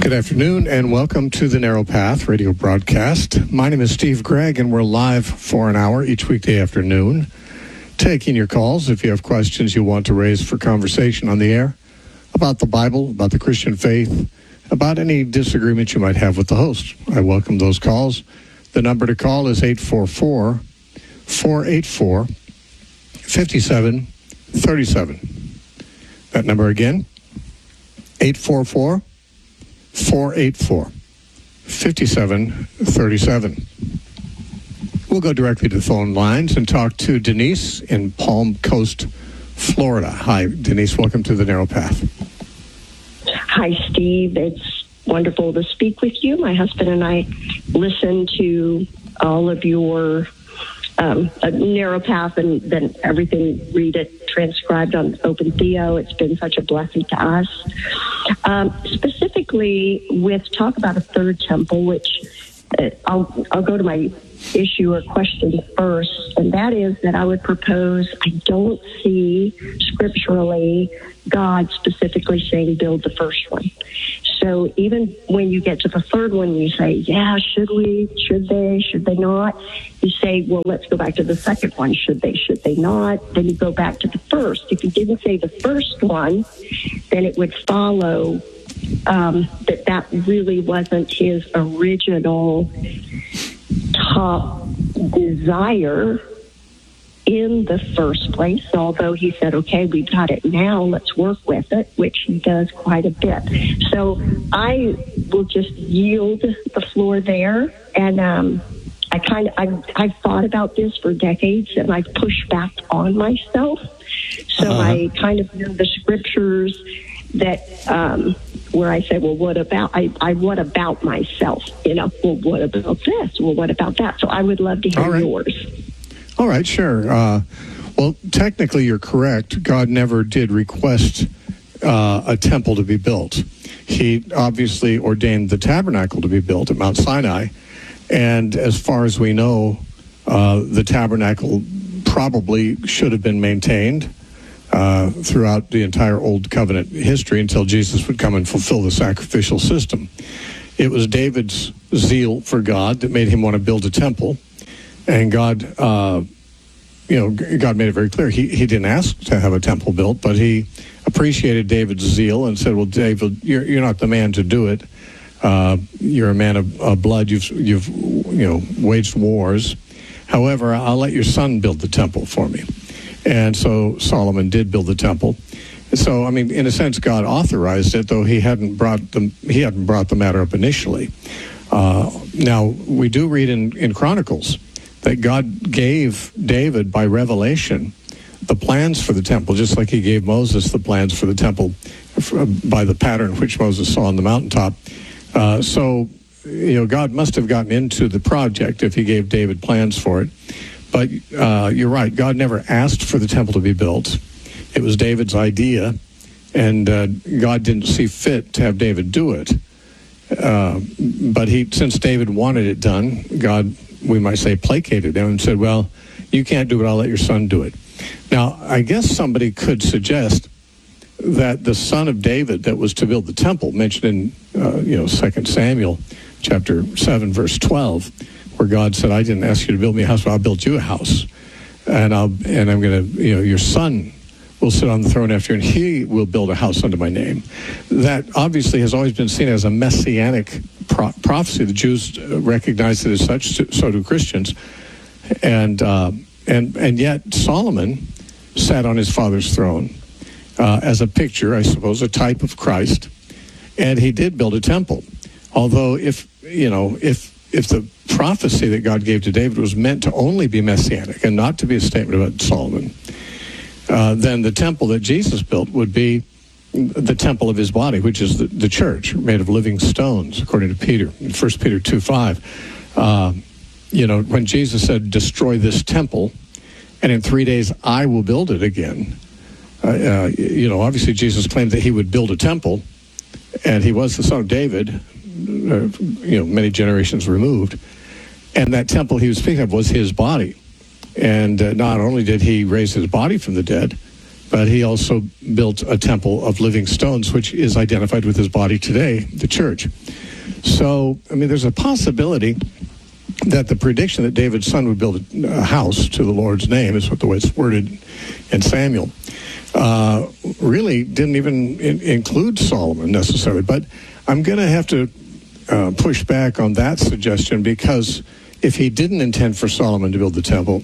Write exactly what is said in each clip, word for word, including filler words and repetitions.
Good afternoon and welcome to the Narrow Path radio broadcast. My name is Steve Gregg and we're live for an hour each weekday afternoon, taking your calls if you have questions you want to raise for conversation on the air about the Bible, about the Christian faith, about any disagreement you might have with the host. I welcome those calls. The number to call is eight four four, four eight four, five seven three seven. That number again, eight four four, four eight four, five seven three seven. We'll go directly to the phone lines and talk to Denise in Palm Coast, Florida. Hi, Denise. Welcome to the Narrow Path. Hi, Steve. It's wonderful to speak with you. My husband and I listen to all of your um, Narrow Path and then everything, read it transcribed on Open Theo. It's been such a blessing to us. Um, specifically with talk about a third temple, which uh, I'll, I'll go to my issue or question first, and that is that I would propose I don't see scripturally God specifically saying build the first one. So even when you get to the third one, you say, yeah, should we, should they, should they not? You say, well, let's go back to the second one. Should they, should they not? Then you go back to the first. If you didn't say the first one, then it would follow um, that that really wasn't his original top desire in the first place, although he said, okay, we've got it now, let's work with it, which he does quite a bit. So I will just yield the floor there. And um, I kind of, I've, I've thought about this for decades, and I've pushed back on myself. So uh-huh. I kind of know the scriptures that um, where I say, well, what about, I, I what about myself? You know, well, what about this? Well, what about that? So I would love to hear All right. yours. All right, sure. Uh, well, technically, you're correct. God never did request uh, a temple to be built. He obviously ordained the tabernacle to be built at Mount Sinai. And as far as we know, uh, the tabernacle probably should have been maintained uh, throughout the entire Old Covenant history until Jesus would come and fulfill the sacrificial system. It was David's zeal for God that made him want to build a temple. And God, uh, you know, God made it very clear. He he didn't ask to have a temple built, but he appreciated David's zeal and said, well, David, you're, you're not the man to do it. Uh, you're a man of, of blood. You've, you've, you know, waged wars. However, I'll let your son build the temple for me. And so Solomon did build the temple. So, I mean, in a sense, God authorized it, though he hadn't brought the, he hadn't brought the matter up initially. Uh, now, we do read in, in Chronicles that God gave David by revelation the plans for the temple, just like he gave Moses the plans for the temple by the pattern which Moses saw on the mountaintop. Uh, so, you know, God must have gotten into the project if he gave David plans for it. But uh, you're right, God never asked for the temple to be built. It was David's idea, and uh, God didn't see fit to have David do it. Uh, but he, since David wanted it done, God, we might say, placated him and said, well, you can't do it, I'll let your son do it. Now, I guess somebody could suggest that the son of David that was to build the temple, mentioned in, uh, you know, Second Samuel chapter seven, verse twelve, where God said, I didn't ask you to build me a house, but I'll build you a house. And, I'll, and I'm going to, you know, your son will sit on the throne after you, and he will build a house under my name. That obviously has always been seen as a messianic pro- prophecy. The Jews recognize it as such, so do Christians. And uh, and and yet Solomon sat on his father's throne uh, as a picture, I suppose, a type of Christ, and he did build a temple. Although if, you know, if if the prophecy that God gave to David was meant to only be messianic and not to be a statement about Solomon, Uh, then the temple that Jesus built would be the temple of his body, which is the, the church, made of living stones, according to Peter, in First Peter two five. Uh, you know, when Jesus said, destroy this temple, and in three days I will build it again. Uh, uh, you know, obviously Jesus claimed that he would build a temple, and he was the son of David, uh, you know, many generations removed. And that temple he was speaking of was his body. And uh, not only did he raise his body from the dead, but he also built a temple of living stones, which is identified with his body today, the church. So, I mean, there's a possibility that the prediction that David's son would build a house to the Lord's name, is what the way it's worded in Samuel, uh, really didn't even in- include Solomon necessarily. But I'm going to have to uh, push back on that suggestion, because if he didn't intend for Solomon to build the temple,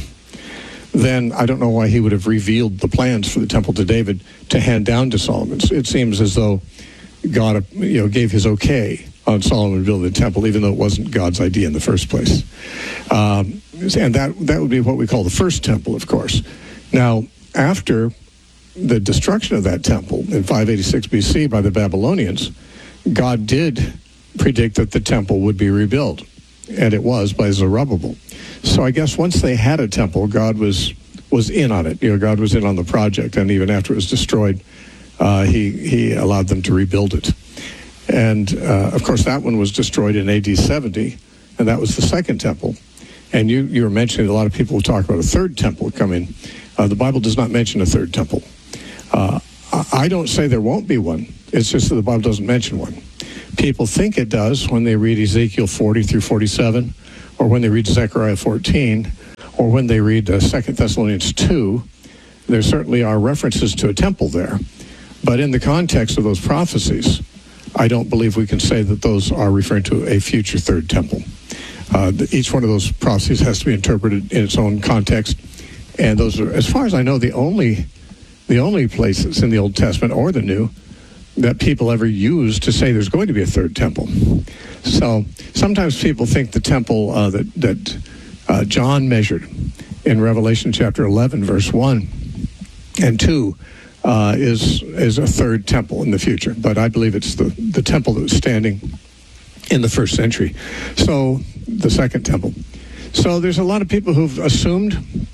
then I don't know why he would have revealed the plans for the temple to David to hand down to Solomon. It seems as though God, you know, gave his okay on Solomon building the temple, even though it wasn't God's idea in the first place. Um, and that that would be what we call the first temple, of course. Now, after the destruction of that temple in five eighty-six B C by the Babylonians, God did predict that the temple would be rebuilt, and it was by Zerubbabel. So I guess once they had a temple, God was was in on it. You know, God was in on the project, and even after it was destroyed, uh, he he allowed them to rebuild it. And uh, of course, that one was destroyed in A D seventy, and that was the second temple. And you you were mentioning a lot of people will talk about a third temple coming. Uh, the Bible does not mention a third temple. Uh, I don't say there won't be one. It's just that the Bible doesn't mention one. People think it does when they read Ezekiel forty through forty-seven, or when they read Zechariah fourteen, or when they read uh, Second Thessalonians two. There certainly are references to a temple there. But in the context of those prophecies, I don't believe we can say that those are referring to a future third temple. Uh, the, each one of those prophecies has to be interpreted in its own context. And those are, as far as I know, the only the only places in the Old Testament or the New that people ever use to say there's going to be a third temple. So sometimes people think the temple uh, that, that uh, John measured in Revelation chapter eleven, verse one and two, uh, is is a third temple in the future. But I believe it's the, the temple that was standing in the first century. So the second temple. So there's a lot of people who've assumed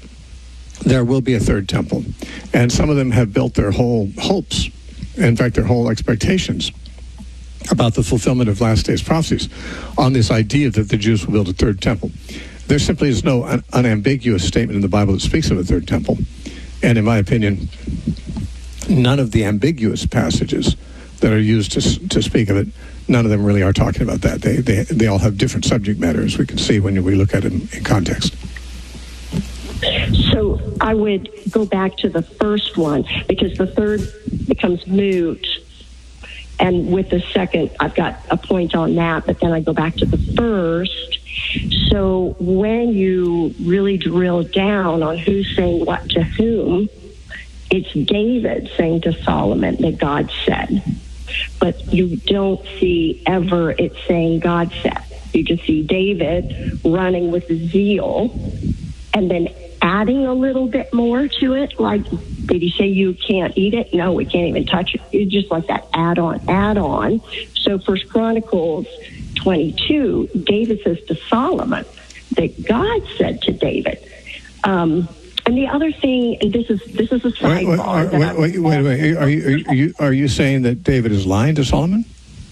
there will be a third temple. And some of them have built their whole hopes, in fact, their whole expectations about the fulfillment of last days prophecies on this idea that the Jews will build a third temple. There simply is no un- unambiguous statement in the Bible that speaks of a third temple. And in my opinion, none of the ambiguous passages that are used to to speak of it, none of them really are talking about that. They they, they all have different subject matter, as we can see when we look at it in, in context. So I would go back to the first one, because the third becomes moot. And with the second, I've got a point on that, but then I go back to the first. So when you really drill down on who's saying what to whom, it's David saying to Solomon that God said. But you don't see ever it saying God said. You just see David running with zeal and then adding a little bit more to it. Like, did he say you can't eat it? No, we can't even touch it. It's just like that add-on, add-on. So First Chronicles twenty-two, David says to Solomon that God said to David. Um, and the other thing, and this is this is a sidebar. Wait, wait, wait, wait, wait. Are you, are you are you saying that David is lying to Solomon?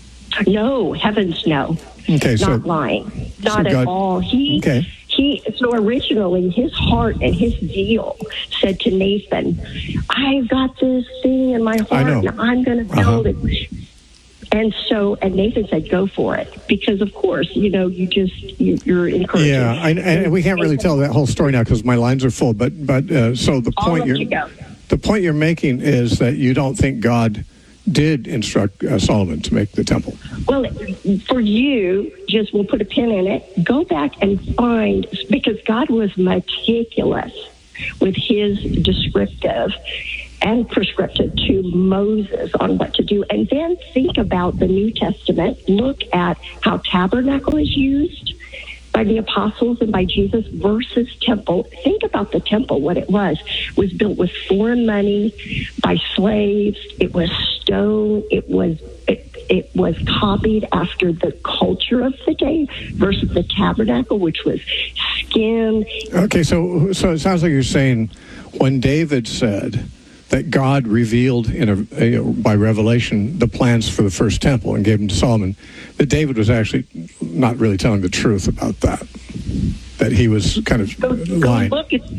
No, heavens no. Okay, not so lying, not so at God, all. He okay. he. So originally, his heart and his zeal said to Nathan, "I've got this thing in my heart, and I'm going to build uh-huh. it." And so, and Nathan said, "Go for it," because of course, you know, you just you, you're encouraging. Yeah, I, and we can't really tell that whole story now because my lines are full. But but uh, so the I'll point let you're you go. the point you're making is that you don't think God did instruct uh, Solomon to make the temple. Well, for you, just we'll put a pin in it. Go back and find, because God was meticulous with his descriptive and prescriptive to Moses on what to do. And then think about the New Testament. Look at how tabernacle is used by the apostles and by Jesus versus temple. Think about the temple, what it was. It was built with foreign money by slaves. It was stone. It was it, it was copied after the culture of the day versus the tabernacle, which was skin. Okay, so so it sounds like you're saying when David said that God revealed in a, a, by revelation the plans for the first temple and gave them to Solomon, that David was actually not really telling the truth about that, that he was kind of Go, lying. go look at, go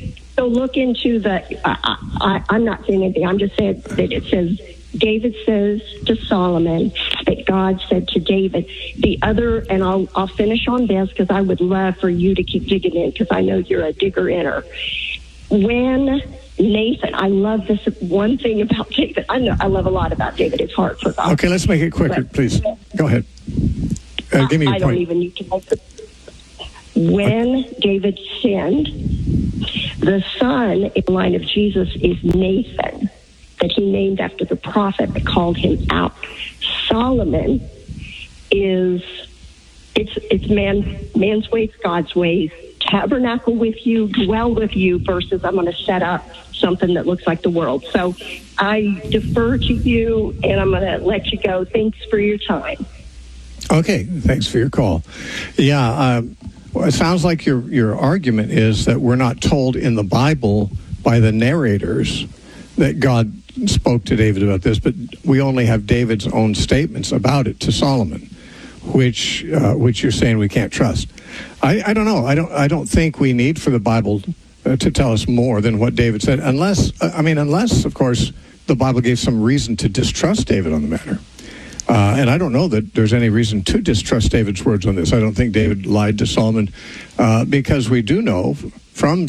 so look into the, I, I, I'm not saying anything. I'm just saying that it says, David says to Solomon that God said to David. The other, and I'll, I'll finish on this because I would love for you to keep digging in because I know you're a digger inner. When Nathan, I love this one thing about David. I know I love a lot about David. It's hard for God. Okay, let's make it quicker, But- please. Go ahead. Uh, give me your I don't point. even need to make it. When David sinned, the son in the line of Jesus is Nathan, that he named after the prophet that called him out. Solomon is it's it's man man's ways, God's ways. Tabernacle with you, dwell with you, versus I'm going to set up something that looks like the world. So I defer to you, and I'm going to let you go. Thanks for your time. Okay, thanks for your call. Yeah, um, well, it sounds like your your argument is that we're not told in the Bible by the narrators that God spoke to David about this, but we only have David's own statements about it to Solomon, which uh, which you're saying we can't trust. I, I don't know. I don't. I don't think we need for the Bible uh, to tell us more than what David said, unless uh, I mean, unless of course the Bible gave some reason to distrust David on the matter. Uh, and I don't know that there's any reason to distrust David's words on this. I don't think David lied to Solomon uh, because we do know from